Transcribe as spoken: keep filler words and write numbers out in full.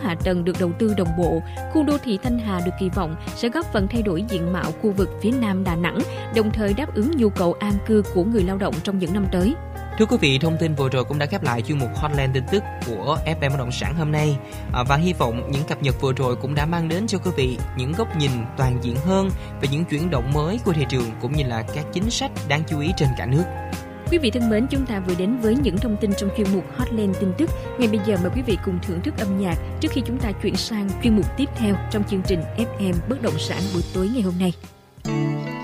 hạ tầng được đầu tư đồng bộ, khu đô thị Thanh Hà được kỳ vọng sẽ góp phần thay đổi diện mạo khu vực phía Nam Đà Nẵng, đồng thời đáp ứng nhu cầu an cư của người lao động trong những năm tới. Thưa quý vị, thông tin vừa rồi cũng đã khép lại chuyên mục Hotline tin tức của ép em Bất động sản hôm nay. À, và hy vọng những cập nhật vừa rồi cũng đã mang đến cho quý vị những góc nhìn toàn diện hơn về những chuyển động mới của thị trường cũng như là các chính sách đáng chú ý trên cả nước. Quý vị thân mến, chúng ta vừa đến với những thông tin trong chuyên mục Hotline tin tức. Ngay bây giờ mời quý vị cùng thưởng thức âm nhạc trước khi chúng ta chuyển sang chuyên mục tiếp theo trong chương trình ép em Bất động sản buổi tối ngày hôm nay.